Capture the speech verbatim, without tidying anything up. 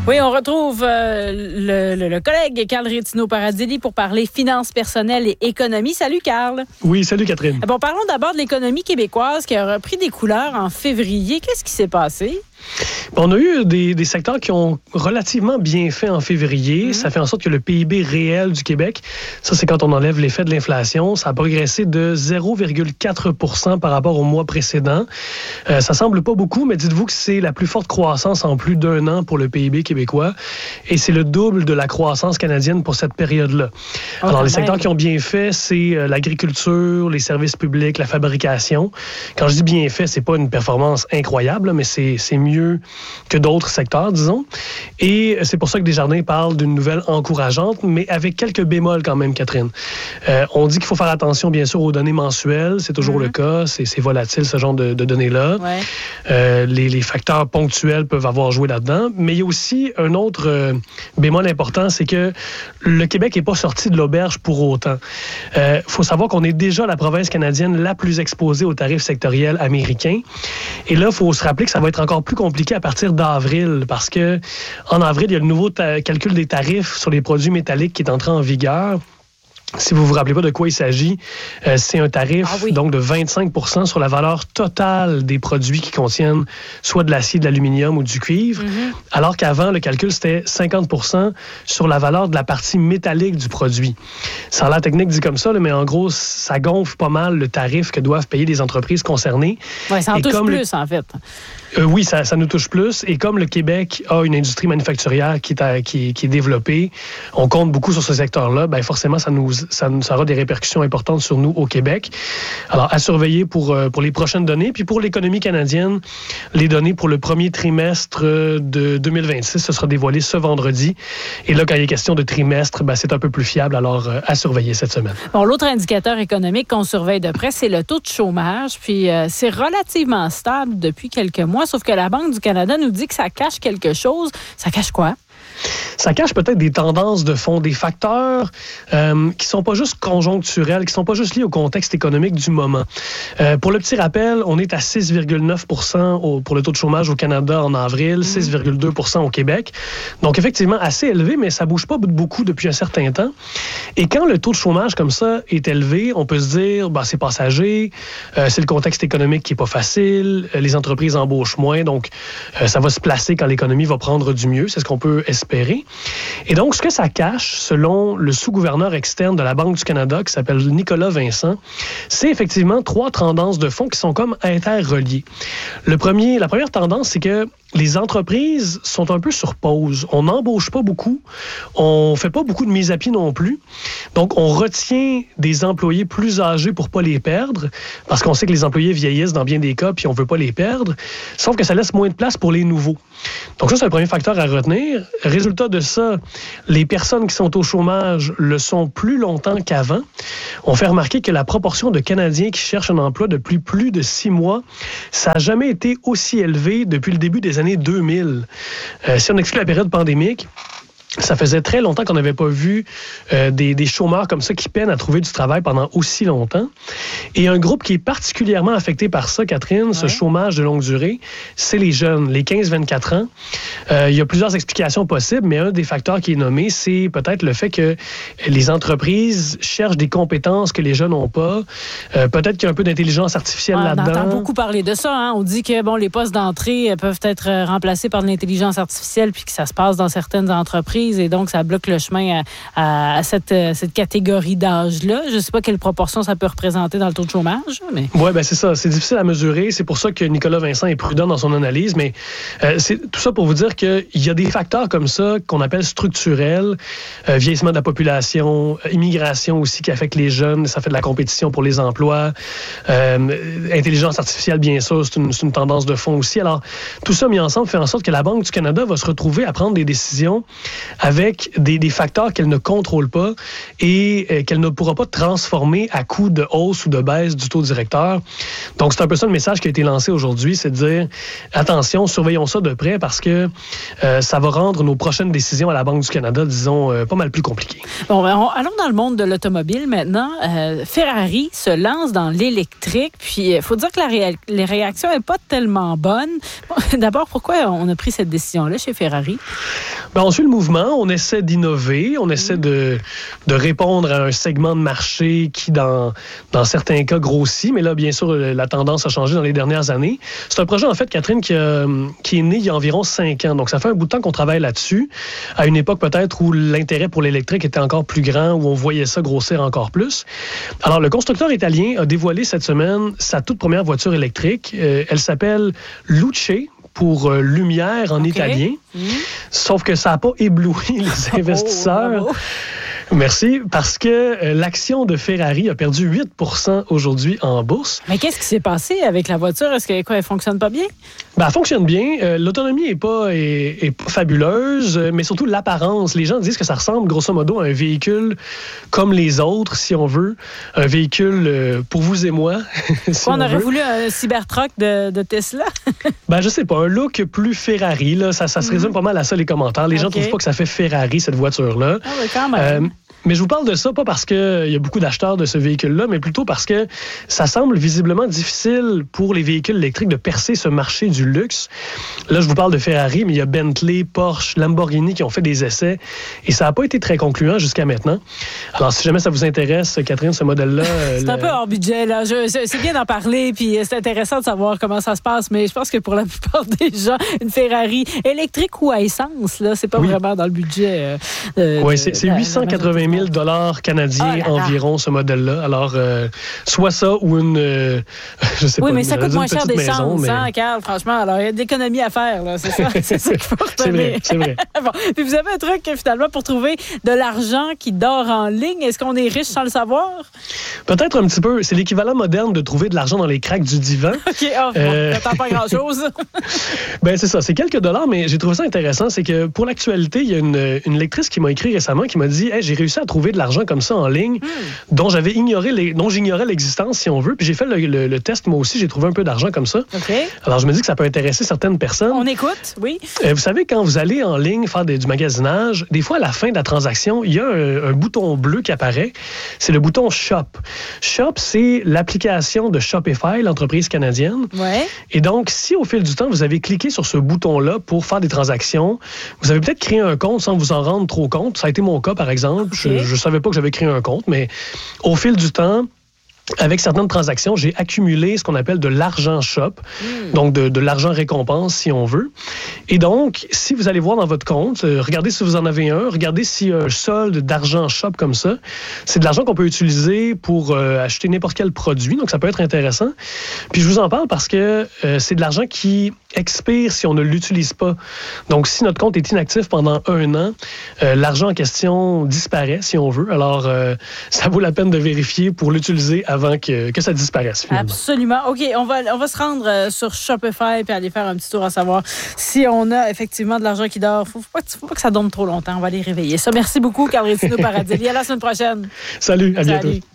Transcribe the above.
Oui, on retrouve euh, le, le, le collègue Carl Rétino-Paradilli pour parler finances personnelles et économie. Salut, Carl. Oui, salut, Catherine. Bon, parlons d'abord de l'économie québécoise qui a repris des couleurs en février. Qu'est-ce qui s'est passé? On a eu des, des secteurs qui ont relativement bien fait en février. Mmh. Ça fait en sorte que le P I B réel du Québec, ça c'est quand on enlève l'effet de l'inflation, ça a progressé de zéro virgule quatre pour cent par rapport au mois précédent. Euh, ça semble pas beaucoup, mais dites-vous que c'est la plus forte croissance en plus d'un an pour le P I B québécois et c'est le double de la croissance canadienne pour cette période-là. Oh, Alors les secteurs qui ont bien fait, c'est euh, l'agriculture, les services publics, la fabrication. Quand je dis bien fait, c'est pas une performance incroyable, mais c'est, c'est mieux que d'autres secteurs, disons. Et c'est pour ça que Desjardins parle d'une nouvelle encourageante, mais avec quelques bémols quand même, Catherine. Euh, on dit qu'il faut faire attention, bien sûr, aux données mensuelles. C'est toujours mm-hmm. le cas. C'est, c'est volatile, ce genre de, de données-là. Ouais. Euh, les, les facteurs ponctuels peuvent avoir joué là-dedans. Mais il y a aussi un autre euh, bémol important, c'est que le Québec n'est pas sorti de l'auberge pour autant. Il euh, faut savoir qu'on est déjà la province canadienne la plus exposée aux tarifs sectoriels américains. Et là, il faut se rappeler que ça va être encore plus compliqué à partir d'avril, parce que en avril, il y a le nouveau ta- calcul des tarifs sur les produits métalliques qui est entré en vigueur. Si vous vous rappelez pas de quoi il s'agit, euh, c'est un tarif ah oui. donc de vingt-cinq pour cent sur la valeur totale des produits qui contiennent soit de l'acier, de l'aluminium ou du cuivre, mm-hmm. alors qu'avant, le calcul, c'était cinquante pour cent sur la valeur de la partie métallique du produit. Ça a l'air technique dit comme ça, là, mais en gros, ça gonfle pas mal le tarif que doivent payer les entreprises concernées. Oui, ça en Et touche comme plus, le... en fait. Euh, oui, ça, ça nous touche plus. Et comme le Québec a une industrie manufacturière qui est, à, qui, qui est développée, on compte beaucoup sur ce secteur-là, bien forcément, ça, nous, ça, ça aura des répercussions importantes sur nous au Québec. Alors, à surveiller pour, pour les prochaines données. Puis pour l'économie canadienne, les données pour le premier trimestre de deux mille vingt-six, ce sera dévoilé ce vendredi. Et là, quand il est question de trimestre, bien, c'est un peu plus fiable. Alors, à surveiller cette semaine. Bon, l'autre indicateur économique qu'on surveille de près, c'est le taux de chômage. Puis, euh, c'est relativement stable depuis quelques mois. Sauf que la Banque du Canada nous dit que ça cache quelque chose. Ça cache quoi? Ça cache peut-être des tendances de fond, des facteurs euh, qui sont pas juste conjoncturels, qui sont pas juste liés au contexte économique du moment. Euh, pour le petit rappel, on est à six virgule neuf pour cent au, pour le taux de chômage au Canada en avril, mmh. six virgule deux pour cent au Québec. Donc effectivement assez élevé, mais ça bouge pas beaucoup depuis un certain temps. Et quand le taux de chômage comme ça est élevé, on peut se dire, bah, c'est passager, euh, c'est le contexte économique qui est pas facile, euh, les entreprises embauchent moins, donc euh, ça va se placer quand l'économie va prendre du mieux, c'est ce qu'on peut espérer. Et donc, ce que ça cache, selon le sous-gouverneur externe de la Banque du Canada, qui s'appelle Nicolas Vincent, c'est effectivement trois tendances de fond qui sont comme interreliées. Le premier, la première tendance, c'est que les entreprises sont un peu sur pause. On n'embauche pas beaucoup. On fait pas beaucoup de mise à pied non plus. Donc, on retient des employés plus âgés pour pas les perdre, parce qu'on sait que les employés vieillissent dans bien des cas, puis on veut pas les perdre. Sauf que ça laisse moins de place pour les nouveaux. Donc ça, c'est le premier facteur à retenir. Résultat de ça, les personnes qui sont au chômage le sont plus longtemps qu'avant. On fait remarquer que la proportion de Canadiens qui cherchent un emploi depuis plus de six mois, ça n'a jamais été aussi élevé depuis le début des années deux mille. Euh, si on exclut la période pandémique, ça faisait très longtemps qu'on n'avait pas vu euh, des, des chômeurs comme ça qui peinent à trouver du travail pendant aussi longtemps. Et un groupe qui est particulièrement affecté par ça, Catherine, ouais. ce chômage de longue durée, c'est les jeunes, les quinze à vingt-quatre ans. Euh, il y a plusieurs explications possibles, mais un des facteurs qui est nommé, c'est peut-être le fait que les entreprises cherchent des compétences que les jeunes n'ont pas. Euh, peut-être qu'il y a un peu d'intelligence artificielle ouais, là-dedans. On entend beaucoup parler de ça. Hein? On dit que bon, les postes d'entrée peuvent être remplacés par de l'intelligence artificielle puis que ça se passe dans certaines entreprises. Et donc, ça bloque le chemin à, à, à cette, cette catégorie d'âge-là. Je ne sais pas quelle proportion ça peut représenter dans le taux de chômage. Mais... Oui, bien c'est ça. C'est difficile à mesurer. C'est pour ça que Nicolas Vincent est prudent dans son analyse. Mais euh, c'est tout ça pour vous dire qu'il y a des facteurs comme ça qu'on appelle structurels. Euh, vieillissement de la population, immigration aussi qui affecte les jeunes. Ça fait de la compétition pour les emplois. Euh, intelligence artificielle, bien sûr, c'est une, c'est une tendance de fond aussi. Alors, tout ça mis ensemble fait en sorte que la Banque du Canada va se retrouver à prendre des décisions avec des, des facteurs qu'elle ne contrôle pas et euh, qu'elle ne pourra pas transformer à coup de hausse ou de baisse du taux directeur. Donc, c'est un peu ça le message qui a été lancé aujourd'hui, c'est de dire, attention, surveillons ça de près parce que euh, ça va rendre nos prochaines décisions à la Banque du Canada, disons, euh, pas mal plus compliquées. Bon, ben, on, allons dans le monde de l'automobile maintenant. Euh, Ferrari se lance dans l'électrique, puis il faut dire que la ré- les réactions n'est pas tellement bonne. Bon, d'abord, pourquoi on a pris cette décision-là chez Ferrari? Ben, on suit le mouvement, on essaie d'innover, on essaie de, de répondre à un segment de marché qui, dans, dans certains cas, grossit. Mais là, bien sûr, la tendance a changé dans les dernières années. C'est un projet, en fait, Catherine, qui, a, qui est né il y a environ cinq ans. Donc, ça fait un bout de temps qu'on travaille là-dessus, à une époque peut-être où l'intérêt pour l'électrique était encore plus grand, où on voyait ça grossir encore plus. Alors, le constructeur italien a dévoilé cette semaine sa toute première voiture électrique. Euh, elle s'appelle Luce, pour euh, lumière en okay. italien. Mmh. Sauf que ça n'a pas ébloui les investisseurs. Oh, Merci, parce que euh, l'action de Ferrari a perdu huit pour cent aujourd'hui en bourse. Mais qu'est-ce qui s'est passé avec la voiture? Est-ce qu'elle ne fonctionne pas bien? Ben, elle fonctionne bien. Euh, l'autonomie n'est pas, est, est pas fabuleuse, mais surtout l'apparence. Les gens disent que ça ressemble grosso modo à un véhicule comme les autres, si on veut. Un véhicule euh, pour vous et moi. si on, on aurait veut. voulu un Cybertruck de, de Tesla? ben, je sais pas. Un look plus Ferrari. Là, ça, ça se résume mm-hmm. pas mal à ça, les commentaires. Les okay. gens trouvent pas que ça fait Ferrari, cette voiture-là. Ah oui, quand même. Euh, Mais je vous parle de ça pas parce qu'il y a beaucoup d'acheteurs de ce véhicule-là, mais plutôt parce que ça semble visiblement difficile pour les véhicules électriques de percer ce marché du luxe. Là, je vous parle de Ferrari, mais il y a Bentley, Porsche, Lamborghini qui ont fait des essais et ça n'a pas été très concluant jusqu'à maintenant. Alors, si jamais ça vous intéresse, Catherine, ce modèle-là... c'est le... un peu hors budget, là. Je, c'est bien d'en parler, puis c'est intéressant de savoir comment ça se passe, mais je pense que pour la plupart des gens, une Ferrari électrique ou à essence, là, c'est pas oui. vraiment dans le budget. Euh, oui, c'est, c'est huit cent quatre-vingt mille dollars canadiens oh environ, ce modèle-là. Alors, euh, soit ça ou une, euh, je sais oui, pas, mais ça coûte moins cher d'essence, mais... hein, Carl, franchement. Alors, il y a de l'économie à faire, là, c'est ça, c'est ça qu'il faut retenir. C'est vrai, c'est vrai. Bon. Puis vous avez un truc, finalement, pour trouver de l'argent qui dort en ligne. Est-ce qu'on est riche sans le savoir? Peut-être un petit peu. C'est l'équivalent moderne de trouver de l'argent dans les cracks du divan. OK, oh, euh... bon, t'attends pas grand-chose. ben c'est ça, c'est quelques dollars, mais j'ai trouvé ça intéressant. C'est que pour l'actualité, il y a une, une lectrice qui m'a écrit récemment qui m'a dit hey, « J'ai réussi à trouver de l'argent comme ça en ligne, mm. dont j'avais ignoré les, dont j'ignorais l'existence, si on veut. Puis j'ai fait le, le, le test, moi aussi, j'ai trouvé un peu d'argent comme ça. Okay. Alors je me dis que ça peut intéresser certaines personnes. On écoute, oui. Euh, vous savez, quand vous allez en ligne faire des, du magasinage, des fois, à la fin de la transaction, il y a un, un bouton bleu qui apparaît. C'est le bouton Shop. Shop, c'est l'application de Shopify, l'entreprise canadienne. Ouais. Et donc, si au fil du temps, vous avez cliqué sur ce bouton-là pour faire des transactions, vous avez peut-être créé un compte sans vous en rendre trop compte. Ça a été mon cas, par exemple. Okay. Je ne savais pas que j'avais créé un compte, mais au fil du temps, avec certaines transactions, j'ai accumulé ce qu'on appelle de l'argent shop, mmh. donc de, de l'argent récompense, si on veut. Et donc, si vous allez voir dans votre compte, euh, regardez si vous en avez un, regardez s'il y a un solde d'argent shop comme ça. C'est de l'argent qu'on peut utiliser pour euh, acheter n'importe quel produit, donc ça peut être intéressant. Puis je vous en parle parce que euh, c'est de l'argent qui expire si on ne l'utilise pas. Donc, si notre compte est inactif pendant un an, euh, l'argent en question disparaît, si on veut. Alors, euh, ça vaut la peine de vérifier pour l'utiliser avant que, que ça disparaisse. Finalement. Absolument. OK, on va, on va se rendre euh, sur Shopify et aller faire un petit tour à savoir si on a effectivement de l'argent qui dort. Il ne faut pas, faut pas que ça dorme trop longtemps. On va aller réveiller ça. Merci beaucoup, Carl Rétino Paradis. À la semaine prochaine. Salut, à bientôt. Salut.